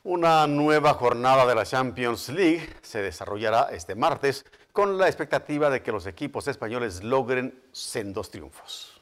Una nueva jornada de la Champions League se desarrollará este martes con la expectativa de que los equipos españoles logren sendos triunfos.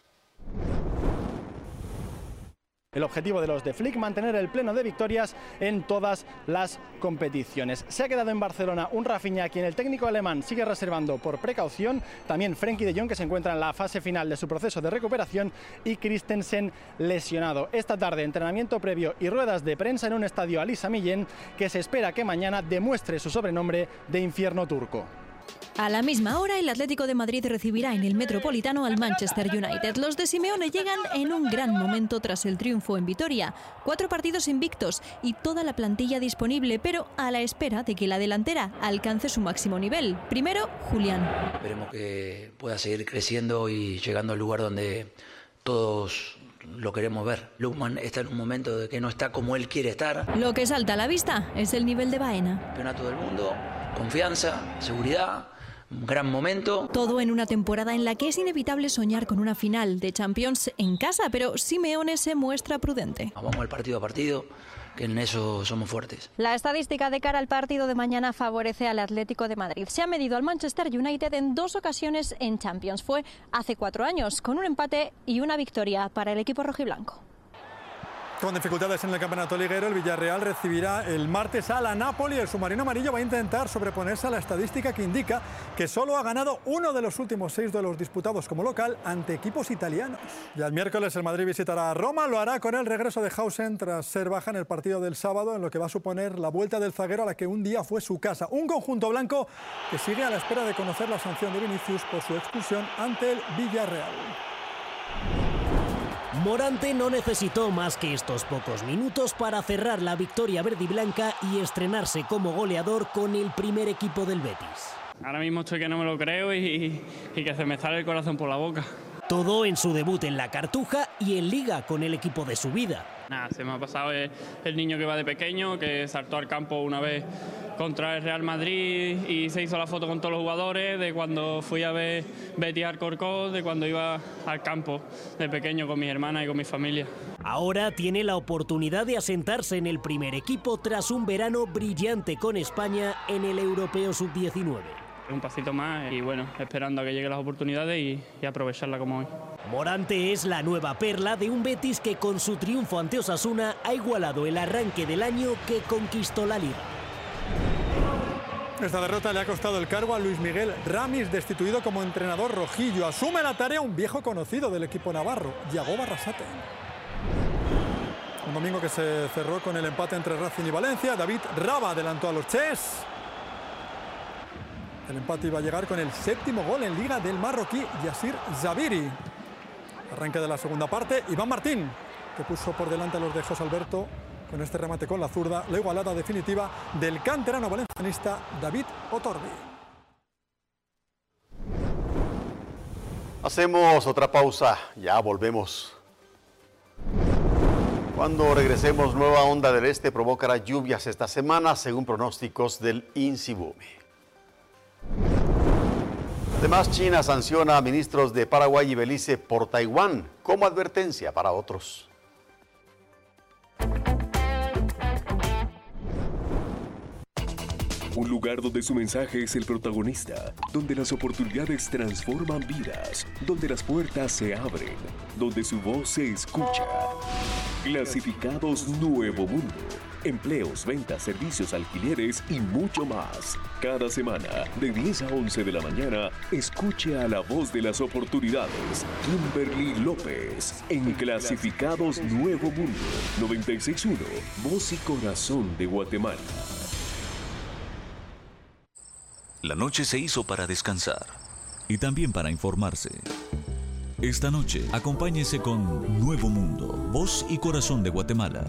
El objetivo de los de Flick, mantener el pleno de victorias en todas las competiciones. Se ha quedado en Barcelona un Rafinha a quien el técnico alemán sigue reservando por precaución. También Frenkie de Jong, que se encuentra en la fase final de su proceso de recuperación, y Christensen lesionado. Esta tarde entrenamiento previo y ruedas de prensa en un estadio Ali Sami Yen que se espera que mañana demuestre su sobrenombre de infierno turco. A la misma hora, el Atlético de Madrid recibirá en el Metropolitano al Manchester United. Los de Simeone llegan en un gran momento tras el triunfo en Vitoria. 4 partidos invictos y toda la plantilla disponible, pero a la espera de que la delantera alcance su máximo nivel. Primero, Julián. Esperemos que pueda seguir creciendo y llegando al lugar donde todos lo queremos ver. Lookman está en un momento de que no está como él quiere estar. Lo que salta a la vista es el nivel de Baena. Campeonato del mundo, confianza, seguridad, un gran momento. Todo en una temporada en la que es inevitable soñar con una final de Champions en casa, pero Simeone se muestra prudente. Vamos al partido a partido, que en eso somos fuertes. La estadística de cara al partido de mañana favorece al Atlético de Madrid. Se ha medido al Manchester United en 2 ocasiones en Champions. Fue hace 4 años, con un empate y una victoria para el equipo rojiblanco. Con dificultades en el campeonato liguero, el Villarreal recibirá el martes a la Napoli. El submarino amarillo va a intentar sobreponerse a la estadística que indica que solo ha ganado uno de los últimos 6 duelos disputados como local ante equipos italianos. Y el miércoles el Madrid visitará a Roma, lo hará con el regreso de Hausen tras ser baja en el partido del sábado, en lo que va a suponer la vuelta del zaguero a la que un día fue su casa. Un conjunto blanco que sigue a la espera de conocer la sanción de Vinicius por su expulsión ante el Villarreal. Morante no necesitó más que estos pocos minutos para cerrar la victoria verde y blanca y estrenarse como goleador con el primer equipo del Betis. Ahora mismo estoy que no me lo creo y que se me sale el corazón por la boca. Todo en su debut en la Cartuja y en Liga con el equipo de su vida. Nada, se me ha pasado el niño que va de pequeño, que saltó al campo una vez contra el Real Madrid y se hizo la foto con todos los jugadores, de cuando fui a ver Betis Alcorcón, de cuando iba al campo de pequeño con mis hermanas y con mi familia. Ahora tiene la oportunidad de asentarse en el primer equipo tras un verano brillante con España en el Europeo Sub-19. Un pasito más y bueno, esperando a que lleguen las oportunidades y aprovecharla como hoy. Morante es la nueva perla de un Betis que con su triunfo ante Osasuna ha igualado el arranque del año que conquistó la Liga. Esta derrota le ha costado el cargo a Luis Miguel Ramis, destituido como entrenador rojillo. Asume la tarea un viejo conocido del equipo navarro, Yago Barrasate. Un domingo que se cerró con el empate entre Racing y Valencia. David Raba adelantó a los Ches. El empate iba a llegar con el 7º gol en Liga del marroquí Yassir Zabiri. Arranque de la segunda parte, Iván Martín, que puso por delante a los de José Alberto con este remate con la zurda, la igualada definitiva del canterano valencianista David Otorbi. Hacemos otra pausa, ya volvemos. Cuando regresemos, nueva onda del este provocará lluvias esta semana, según pronósticos del INSIBUMI. Además, China sanciona a ministros de Paraguay y Belice por Taiwán como advertencia para otros. Un lugar donde su mensaje es el protagonista, donde las oportunidades transforman vidas, donde las puertas se abren, donde su voz se escucha. Clasificados Nuevo Mundo. Empleos, ventas, servicios, alquileres y mucho más. Cada semana, de 10 a 11 de la mañana, escuche a la voz de las oportunidades, Kimberly López, en Clasificados Nuevo Mundo, 96.1, Voz y Corazón de Guatemala. La noche se hizo para descansar y también para informarse. Esta noche, acompáñese con Nuevo Mundo, Voz y Corazón de Guatemala.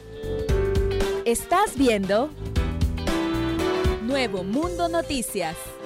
Estás viendo Nuevo Mundo Noticias.